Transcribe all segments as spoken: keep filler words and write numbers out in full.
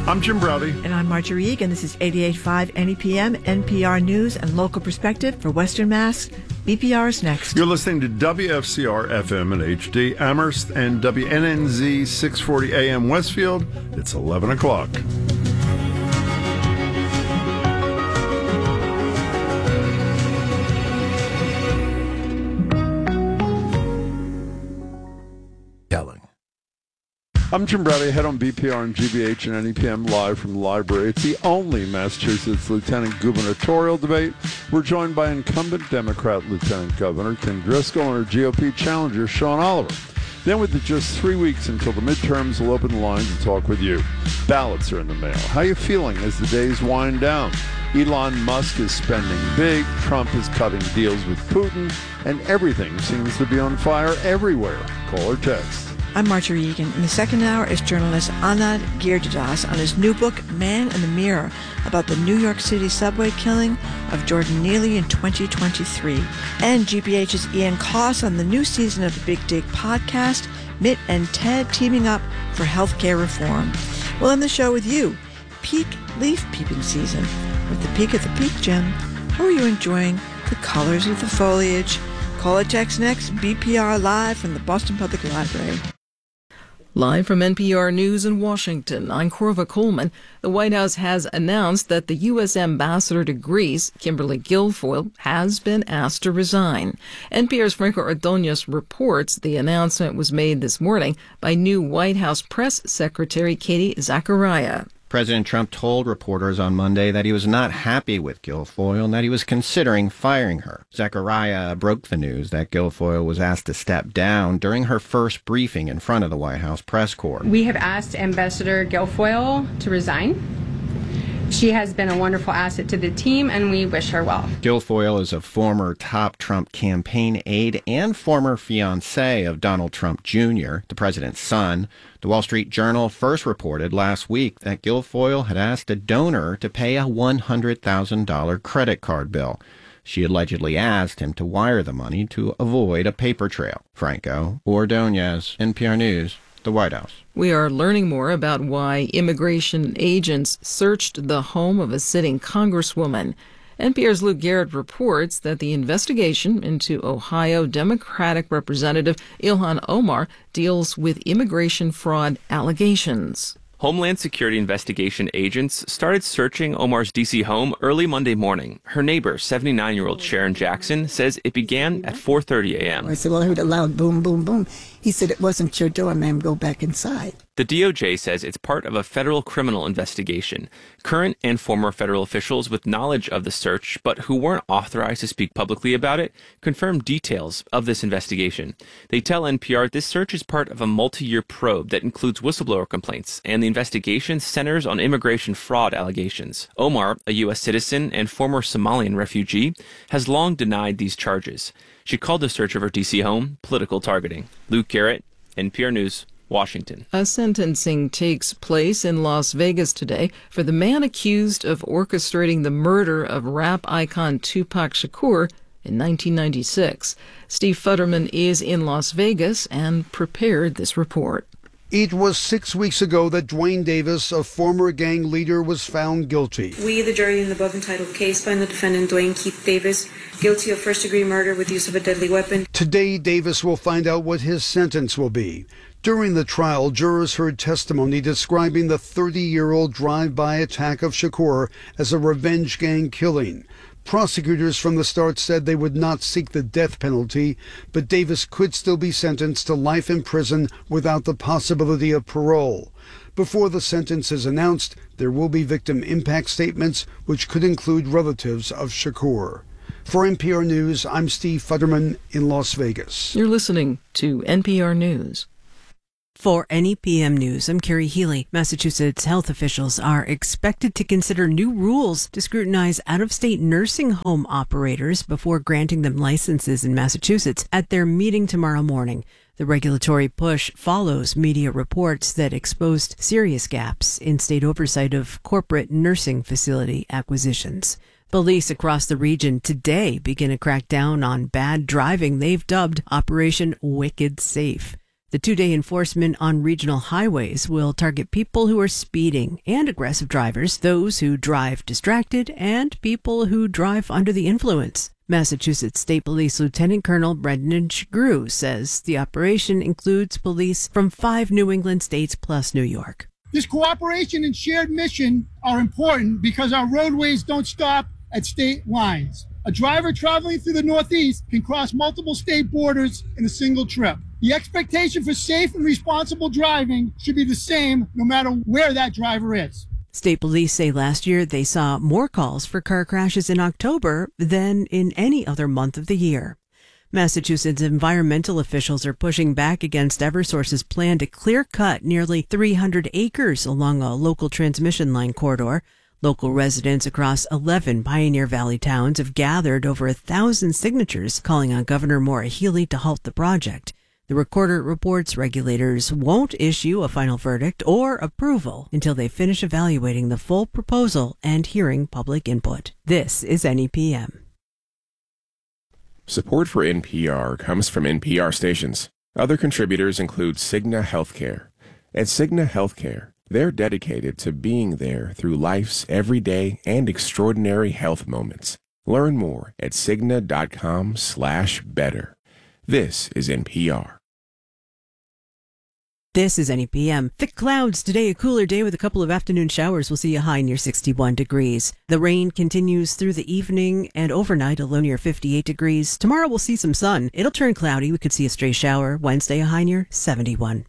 I'm Jim Browdy. And I'm Marjorie Egan. This is eighty-eight point five N E P M, N P R News and Local Perspective for Western Mass. B P R is next. You're listening to W F C R F M and H D Amherst and W N N Z six forty A M Westfield. It's eleven o'clock. I'm Jim Browdy, head on B P R and G B H and N E P M live from the library. It's the only Massachusetts lieutenant gubernatorial debate. We're joined by incumbent Democrat Lieutenant Governor Kim Driscoll and her G O P challenger Sean Oliver. Then with just three weeks until the midterms, we'll open the line to talk with you. Ballots are in the mail. How are you feeling as the days wind down? Elon Musk is spending big, Trump is cutting deals with Putin, and everything seems to be on fire everywhere. Call or text. I'm Marjorie Egan. In the second hour is journalist Anand Giridharadas on his new book, Man in the Mirror, about the New York City subway killing of Jordan Neely in twenty twenty-three. And G B H's Ian Coss on the new season of the Big Dig podcast, Mitt and Ted teaming up for healthcare reform. We'll end the show with you. Peak leaf peeping season. With the peak of the peak, Jim, how are you enjoying the colors of the foliage? Call or text next. B P R Live from the Boston Public Library. Live from N P R News in Washington, I'm Corva Coleman. The White House has announced that the U S ambassador to Greece, Kimberly Guilfoyle, has been asked to resign. N P R's Franco Ordonez reports the announcement was made this morning by new White House Press Secretary Katie Zachariah. President Trump told reporters on Monday that he was not happy with Guilfoyle and that he was considering firing her. Zachariah broke the news that Guilfoyle was asked to step down during her first briefing in front of the White House press corps. We have asked Ambassador Guilfoyle to resign. She has been a wonderful asset to the team, and we wish her well. Guilfoyle is a former top Trump campaign aide and former fiancé of Donald Trump Junior, the president's son. The Wall Street Journal first reported last week that Guilfoyle had asked a donor to pay a one hundred thousand dollars credit card bill. She allegedly asked him to wire the money to avoid a paper trail. Franco Ordonez, N P R News, the White House. We are learning more about why immigration agents searched the home of a sitting congresswoman. N P R's Luke Garrett reports that the investigation into Ohio Democratic Representative Ilhan Omar deals with immigration fraud allegations. Homeland Security investigation agents started searching Omar's D C home early Monday morning. Her neighbor, seventy-nine-year-old Sharon Jackson, says it began at four thirty a.m. I said, well, I heard a loud boom, boom, boom. He said, it wasn't your door, ma'am. Go back inside. The D O J says it's part of a federal criminal investigation. Current and former federal officials with knowledge of the search, but who weren't authorized to speak publicly about it, confirmed details of this investigation. They tell N P R this search is part of a multi-year probe that includes whistleblower complaints, and the investigation centers on immigration fraud allegations. Omar, a U S citizen and former Somalian refugee, has long denied these charges. She called the search of her D C home political targeting. Luke Garrett, N P R News, Washington. A sentencing takes place in Las Vegas today for the man accused of orchestrating the murder of rap icon Tupac Shakur in nineteen ninety-six. Steve Futterman is in Las Vegas and prepared this report. It was six weeks ago that Dwayne Davis, a former gang leader, was found guilty. We, the jury in the above entitled case, find the defendant, Dwayne Keith Davis, guilty of first-degree murder with use of a deadly weapon. Today, Davis will find out what his sentence will be. During the trial, jurors heard testimony describing the thirty-year-old drive-by attack of Shakur as a revenge gang killing. Prosecutors from the start said they would not seek the death penalty, but Davis could still be sentenced to life in prison without the possibility of parole. Before the sentence is announced, there will be victim impact statements, which could include relatives of Shakur. For N P R News, I'm Steve Futterman in Las Vegas. You're listening to N P R News. For N E P M News, I'm Carrie Healy. Massachusetts health officials are expected to consider new rules to scrutinize out-of-state nursing home operators before granting them licenses in Massachusetts at their meeting tomorrow morning. The regulatory push follows media reports that exposed serious gaps in state oversight of corporate nursing facility acquisitions. Police across the region today begin a crackdown on bad driving they've dubbed Operation Wicked Safe. The two-day enforcement on regional highways will target people who are speeding and aggressive drivers, those who drive distracted, and people who drive under the influence. Massachusetts State Police Lieutenant Colonel Brendan Shagrew says the operation includes police from five New England states plus New York. This cooperation and shared mission are important because our roadways don't stop at state lines. A driver traveling through the Northeast can cross multiple state borders in a single trip. The expectation for safe and responsible driving should be the same no matter where that driver is. State police say last year they saw more calls for car crashes in October than in any other month of the year. Massachusetts environmental officials are pushing back against Eversource's plan to clear-cut nearly three hundred acres along a local transmission line corridor. Local residents across eleven Pioneer Valley towns have gathered over a thousand signatures calling on Governor Maura Healey to halt the project. The Recorder reports regulators won't issue a final verdict or approval until they finish evaluating the full proposal and hearing public input. This is N E P M. Support for N P R comes from N P R stations. Other contributors include Cigna Healthcare. At Cigna Healthcare, they're dedicated to being there through life's everyday and extraordinary health moments. Learn more at Cigna.com slash better. This is N P R. This is N E P M. Thick clouds today, a cooler day with a couple of afternoon showers. We'll see a high near sixty-one degrees. The rain continues through the evening and overnight, a low near fifty-eight degrees. Tomorrow we'll see some sun. It'll turn cloudy. We could see a stray shower. Wednesday, a high near seventy-one.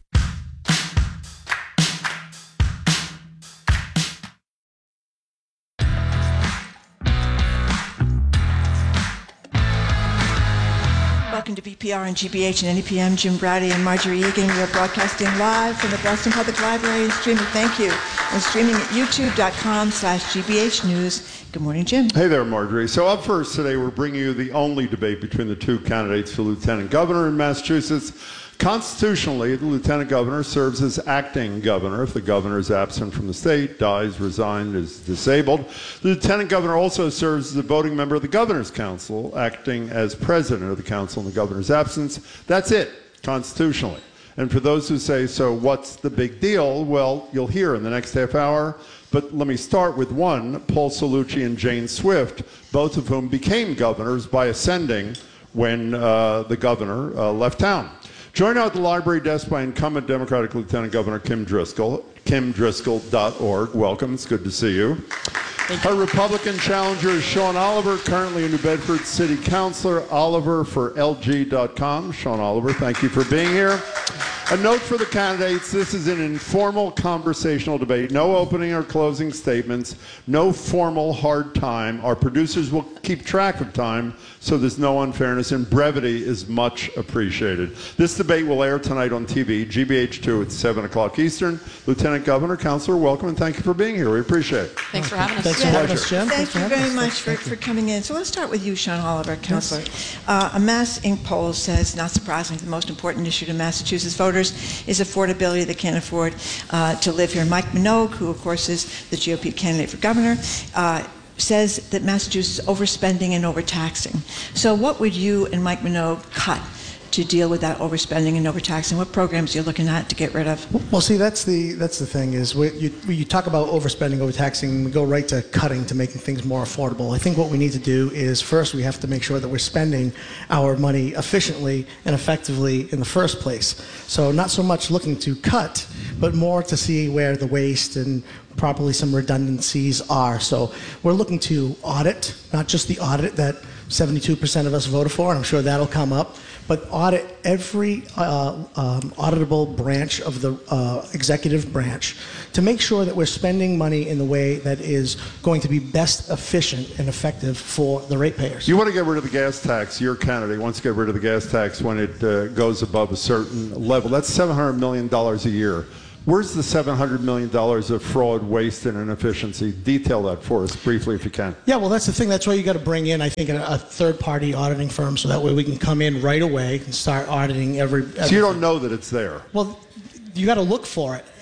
Welcome to B P R and G B H and N E P M. Jim Brady and Marjorie Egan. We are broadcasting live from the Boston Public Library. Streaming, thank you. And streaming at youtube.com slash GBH News. Good morning, Jim. Hey there, Marjorie. So up first today, we're bringing you the only debate between the two candidates for lieutenant governor in Massachusetts. Constitutionally, the lieutenant governor serves as acting governor if the governor is absent from the state, dies, resigned, is disabled. The lieutenant governor also serves as a voting member of the governor's council, acting as president of the council in the governor's absence. That's it, constitutionally. And for those who say, so what's the big deal? Well, you'll hear in the next half hour. But let me start with one, Paul Cellucci and Jane Swift, both of whom became governors by ascending when uh, the governor uh, left town. Joined out at the library desk by incumbent Democratic Lieutenant Governor Kim Driscoll, kim driscoll dot org. Welcome. It's good to see you. Her Republican challenger is Sean Oliver, currently a New Bedford City Councilor. Oliver for L G dot com. Sean Oliver, thank you for being here. A note for the candidates, this is an informal conversational debate. No opening or closing statements, no formal hard time. Our producers will keep track of time, so there's no unfairness, and brevity is much appreciated. This debate will air tonight on T V, G B H two at seven o'clock Eastern. Lieutenant Governor, Councilor, welcome, and thank you for being here. We appreciate it. Thanks for having us. Thanks for having us, Jim. Thank you very much for, for coming in. So let's start with you, Sean Oliver, Councilor. Yes. Uh, a Mass Inc poll says, not surprisingly, the most important issue to Massachusetts voters is affordability. They can't afford uh, to live here. Mike Minogue, who of course is the G O P candidate for governor, uh, says that Massachusetts is overspending and overtaxing. So what would you and Mike Minogue cut to deal with that overspending and overtaxing? What programs are you looking at to get rid of? Well, see, that's the that's the thing is we, you, when you talk about overspending, overtaxing, we go right to cutting, to making things more affordable. I think what we need to do is first we have to make sure that we're spending our money efficiently and effectively in the first place. So not so much looking to cut, but more to see where the waste and properly some redundancies are. So we're looking to audit, not just the audit that seventy-two percent of us voted for, and I'm sure that'll come up, but audit every uh, um, auditable branch of the uh, executive branch to make sure that we're spending money in the way that is going to be best efficient and effective for the ratepayers. You want to get rid of the gas tax. Your candidate wants to get rid of the gas tax when it uh, goes above a certain level. That's seven hundred million dollars a year. Where's the seven hundred million dollars of fraud, waste, and inefficiency? Detail that for us briefly if you can. Yeah, well, that's the thing. That's why you got to bring in, I think, a, a third-party auditing firm so that way we can come in right away and start auditing every... every so you don't know that it's there? Well, you got to look for it.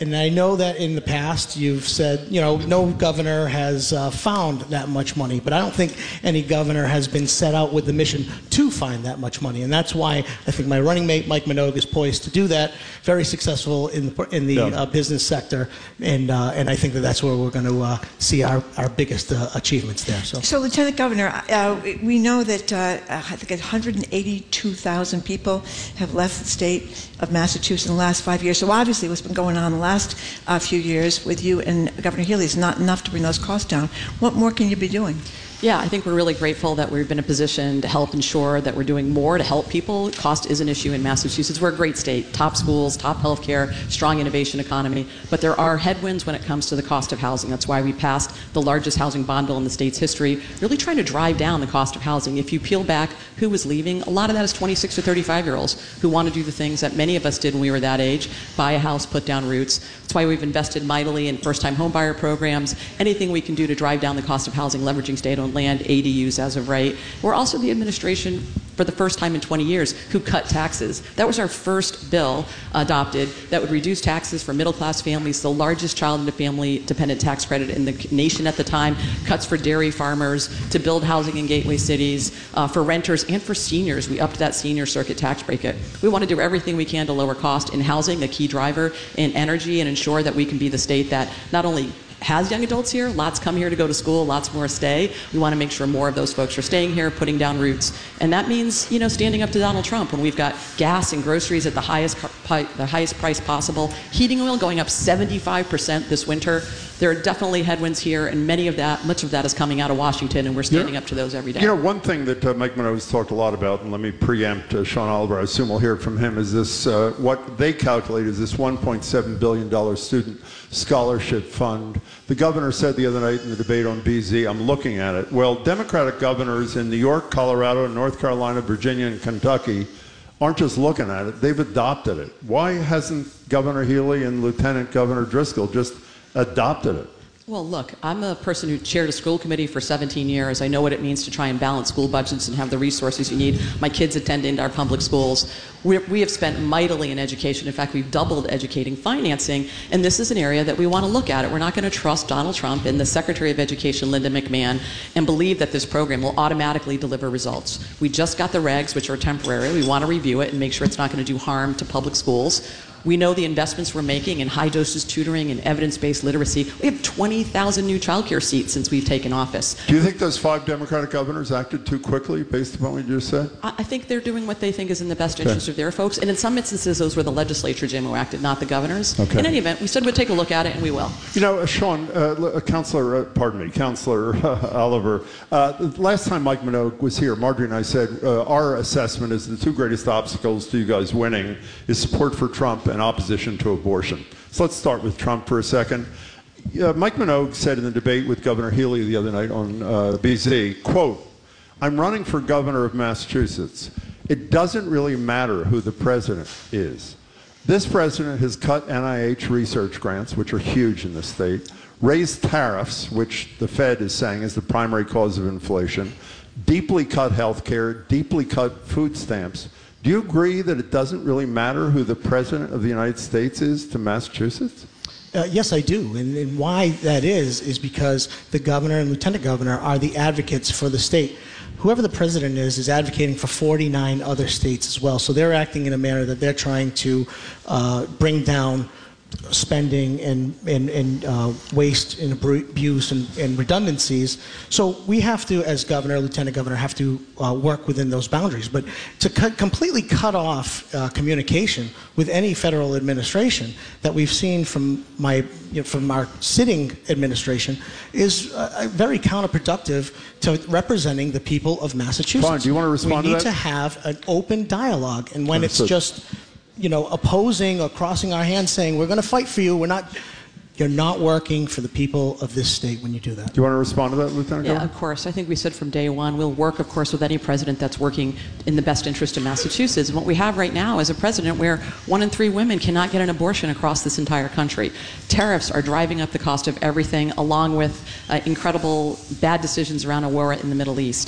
and I know that in the past you've said, you know, no governor has uh, found that much money, but I don't think any governor has been set out with the mission to find that much money, and that's why I think my running mate Mike Minogue is poised to do that. Very successful in the in the yeah. uh, business sector, and uh, and I think that that's where we're going to uh, see our our biggest uh, achievements there. So, so Lieutenant Governor, uh, we know that uh, I think one hundred eighty-two thousand people have left the state of Massachusetts in the last five years. So obviously, what's been going on the last uh, few years with you and Governor Healy is not enough to bring those costs down. What more can you be doing? Yeah, I think we're really grateful that we've been in a position to help ensure that we're doing more to help people. Cost is an issue in Massachusetts. We're a great state, top schools, top healthcare, strong innovation economy, but there are headwinds when it comes to the cost of housing. That's why we passed the largest housing bond bill in the state's history, really trying to drive down the cost of housing. If you peel back who was leaving, a lot of that is twenty-six to thirty-five-year-olds who want to do the things that many of us did when we were that age, buy a house, put down roots. That's why we've invested mightily in first-time homebuyer programs, anything we can do to drive down the cost of housing, leveraging state-owned land, A D Us as of right. We're also the administration, for the first time in twenty years, who cut taxes. That was our first bill adopted that would reduce taxes for middle-class families, the largest child and family dependent tax credit in the nation at the time, cuts for dairy farmers, to build housing in gateway cities, uh, for renters and for seniors. We upped that senior circuit tax bracket. We want to do everything we can to lower cost in housing, a key driver, in energy, and ensure that we can be the state that not only has young adults here, lots come here to go to school, lots more stay. We want to make sure more of those folks are staying here, putting down roots. And that means, you know, standing up to Donald Trump when we've got gas and groceries at the highest the highest price possible, heating oil going up seventy-five percent this winter. There are definitely headwinds here, and many of that, much of that is coming out of Washington, and we're standing yeah. up to those every day. You know, one thing that uh, Mike Minogue has talked a lot about, and let me preempt uh, Sean Oliver, I assume we'll hear from him, is this, uh, what they calculate is this one point seven billion dollars student scholarship fund. The governor said the other night in the debate on B Z, I'm looking at it, well, Democratic governors in New York, Colorado, North Carolina, Virginia, and Kentucky aren't just looking at it, they've adopted it. Why hasn't Governor Healy and Lieutenant Governor Driscoll just adopted it? Well, look, I'm a person who chaired a school committee for seventeen years. I know what it means to try and balance school budgets and have the resources you need. My kids attend into our public schools. We, we have spent mightily in education. In fact, we've doubled educating financing, and this is an area that we want to look at. It. We're not going to trust Donald Trump and the Secretary of Education, Linda McMahon, and believe that this program will automatically deliver results. We just got the regs, which are temporary. We want to review it and make sure it's not going to do harm to public schools. We know the investments we're making in high doses tutoring and evidence-based literacy. We have twenty thousand new child care seats since we've taken office. Do you think those five Democratic governors acted too quickly based upon what you just said? I, I think they're doing what they think is in the best interest okay. of their folks. And in some instances, those were the legislature, Jim, who acted, not the governors. Okay. In any event, we said we'd take a look at it, and we will. You know, uh, Sean, uh, Councilor, uh, pardon me, Councilor uh, Oliver, uh, last time Mike Minogue was here, Marjorie and I said uh, our assessment is the two greatest obstacles to you guys winning is support for Trump and opposition to abortion. So let's start with Trump for a second. Uh, Mike Minogue said in the debate with Governor Healy the other night on uh, B Z, quote, I'm running for governor of Massachusetts. It doesn't really matter who the president is. This president has cut N I H research grants, which are huge in the state, raised tariffs, which the Fed is saying is the primary cause of inflation, deeply cut health care, deeply cut food stamps. Do you agree that it doesn't really matter who the president of the United States is to Massachusetts? Uh, yes, I do. And, and why that is, is because the governor and lieutenant governor are the advocates for the state. Whoever the president is, is advocating for forty-nine other states as well. So they're acting in a manner that they're trying to uh, bring down spending and, and, and uh, waste and abuse and, and redundancies. So we have to, as governor, lieutenant governor, have to uh, work within those boundaries. But to cut, completely cut off uh, communication with any federal administration that we've seen from my, you know, from our sitting administration is uh, very counterproductive to representing the people of Massachusetts. Fine. Do you want to respond to that? We need to to have an open dialogue, and when Understood. It's just, you know, opposing or crossing our hands saying, we're going to fight for you, we're not, you're not working for the people of this state when you do that. Do you want to respond to that, Lieutenant Yeah, Governor? of course. I think we said from day one, we'll work, of course, with any president that's working in the best interest of Massachusetts. And what we have right now is a president where one in three women cannot get an abortion across this entire country. Tariffs are driving up the cost of everything, along with uh, incredible bad decisions around a war in the Middle East.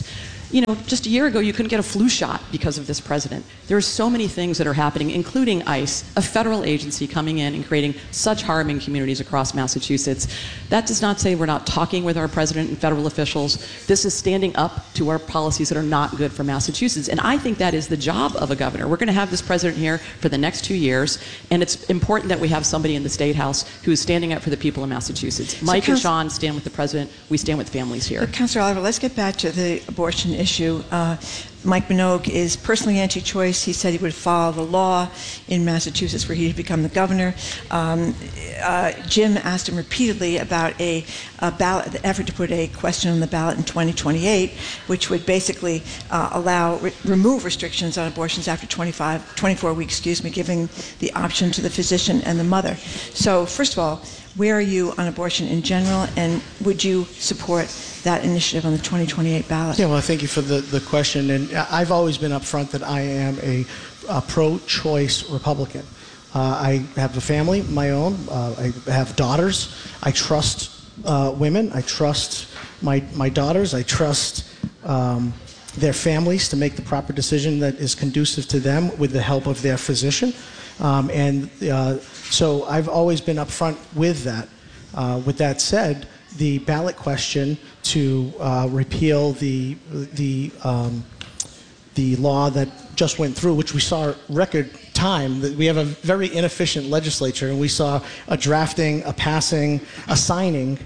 You know, just a year ago, you couldn't get a flu shot because of this president. There are so many things that are happening, including ICE, a federal agency coming in and creating such harm in communities across Massachusetts. That does not say we're not talking with our president and federal officials. This is standing up to our policies that are not good for Massachusetts. And I think that is the job of a governor. We're going to have this president here for the next two years, and it's important that we have somebody in the State House who is standing up for the people of Massachusetts. So Mike and Sean stand with the president. We stand with families here. So, Councilor Oliver, let's get back to the abortion issue. Uh, Mike Minogue is personally anti-choice. He said he would follow the law in Massachusetts were he to become the governor. Um, uh, Jim asked him repeatedly about a, a ballot, the effort to put a question on the ballot in twenty twenty-eight, which would basically uh, allow, re- remove restrictions on abortions after twenty-five, twenty-four weeks, excuse me, giving the option to the physician and the mother. So, first of all, where are you on abortion in general, and would you support that initiative on the twenty twenty-eight ballot? Yeah, well, thank you for the, the question. And I've always been upfront that I am a, a pro-choice Republican. Uh, I have a family, my own. Uh, I have daughters. I trust uh, women. I trust my, my daughters. I trust um, their families to make the proper decision that is conducive to them with the help of their physician. Um, and uh, so I've always been upfront with that. Uh, with that said, the ballot question to uh, repeal the the um, the law that just went through, which we saw record time, that we have a very inefficient legislature, and we saw a drafting, a passing, a signing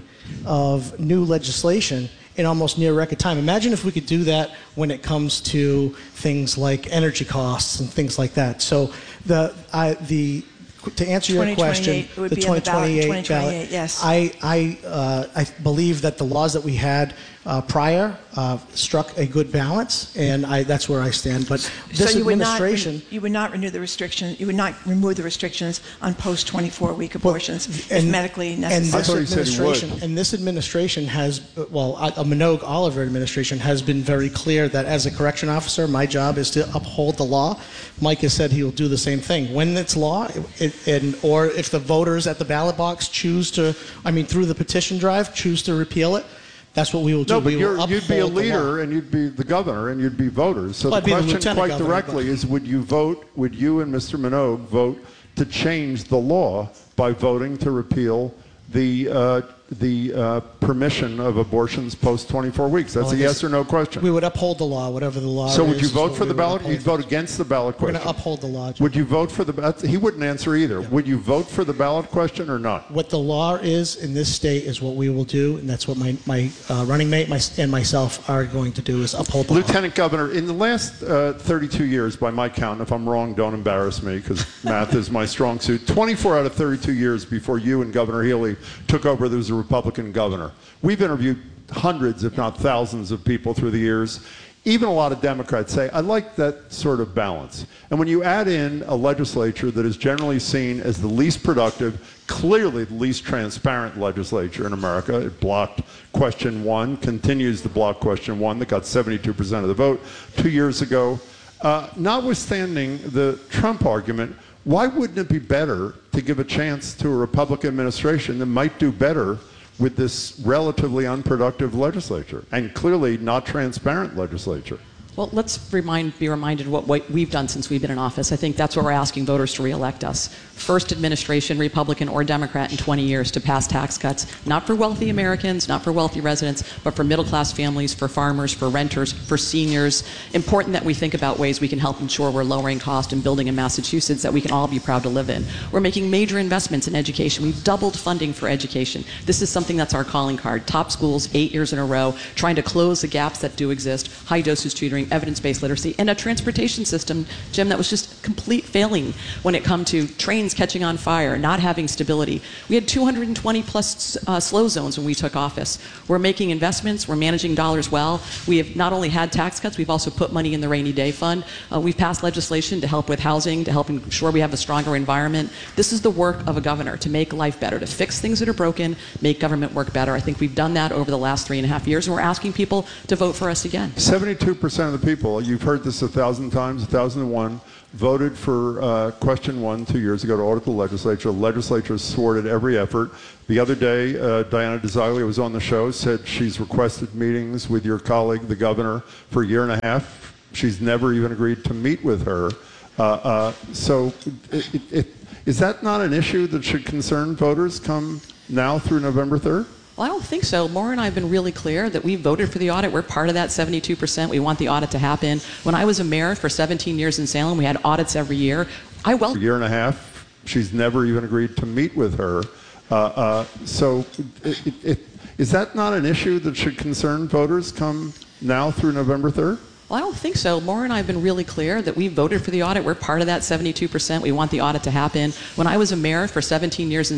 of new legislation in almost near record time. Imagine if we could do that when it comes to things like energy costs and things like that. So the I, the to answer your question, the twenty twenty-eight ballot, yes. I I uh, I believe that the laws that we had uh, prior uh, struck a good balance, and I that's where I stand. But this so you administration, would not, you would not renew the restriction. You would not remove the restrictions on post twenty-four week abortions well, and, if medically necessary. And this administration, and this administration has, well, a Minogue Oliver administration has been very clear that as a correction officer, my job is to uphold the law. Mike has said he will do the same thing when it's law, it, and or if the voters at the ballot box choose to, I mean, through the petition drive, choose to repeal it. That's what we will do. No, but we you're, will you'd be a uphold the leader, law. and you'd be the governor, and you'd be voters. So Well, the I'd be the question, lieutenant quite governor, directly, but- is: would you vote? Would you and Mister Minogue vote to change the law by voting to repeal the uh, the uh, permission of abortions post twenty-four weeks? That's Well, a I yes guess or no question. We would uphold the law, whatever the law So is. would you is vote what for we the would ballot? uphold. You'd vote against the ballot We're question. going to uphold the law. Would you vote for the? He wouldn't answer either. Would you vote for the ballot question or not? What the law is in this state is what we will do, and that's what my, my uh, running mate my, and myself are going to do, is uphold the law. Lieutenant Governor, in the last uh, thirty-two years, by my count, if I'm wrong, don't embarrass me, because math is my strong suit, twenty-four out of thirty-two years before you and Governor Healy took over, there was a Republican governor. We've interviewed hundreds, if not thousands, of people through the years. Even a lot of Democrats say, I like that sort of balance. And when you add in a legislature that is generally seen as the least productive, clearly the least transparent legislature in America, it blocked question one, continues to block question one, that got seventy-two percent of the vote two years ago. Uh, notwithstanding the Trump argument, why wouldn't it be better to give a chance to a Republican administration that might do better with this relatively unproductive legislature and clearly not transparent legislature? Well, let's remind, be reminded what, what we've done since we've been in office. I think that's what we're asking voters to reelect us. First administration, Republican or Democrat, in twenty years to pass tax cuts, not for wealthy Americans, not for wealthy residents, but for middle-class families, for farmers, for renters, for seniors. Important that we think about ways we can help ensure we're lowering cost and building in Massachusetts that we can all be proud to live in. We're making major investments in education. We've doubled funding for education. This is something that's our calling card. Top schools, eight years in a row, trying to close the gaps that do exist, high-dosage tutoring, evidence-based literacy, and a transportation system, Jim, that was just complete failing when it come to trains catching on fire, not having stability. We had two hundred twenty plus uh, slow zones when we took office. We're making investments, we're managing dollars well. We have not only had tax cuts, we've also put money in the rainy day fund. Uh, we've passed legislation to help with housing, to help ensure we have a stronger environment. This is the work of a governor, to make life better, to fix things that are broken, make government work better. I think we've done that over the last three and a half years, and we're asking people to vote for us again. seventy-two percent of the people, you've heard this a thousand times, a thousand and one, voted for uh, question one two years ago to audit the legislature. The legislature thwarted every effort. The other day, uh, Diana DeZaglia was on the show, said she's requested meetings with your colleague, the governor, for a year and a half. She's never even agreed to meet with her. Uh, uh, so it, it, it, is that not an issue that should concern voters come now through November third? Well, I don't think so. Maura and I have been really clear that we voted for the audit. We're part of that seventy-two percent. We want the audit to happen. When I was a mayor for seventeen years in Salem, we had audits every year. I well. A year and a half, she's never even agreed to meet with her. Uh, uh, so it, it, it, is that not an issue that should concern voters come now through November third? Well, I don't think so. Maura and I have been really clear that we voted for the audit. We're part of that seventy-two percent. We want the audit to happen. When I was a mayor for seventeen years in